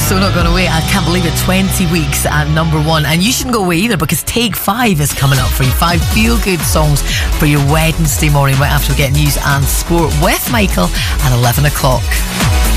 So not going away. I can't believe it. 20 weeks at number one. And you shouldn't go away either, because Take 5 is coming up for you. 5 feel-good songs for your Wednesday morning, right after we get news and sport with Michael at 11 o'clock.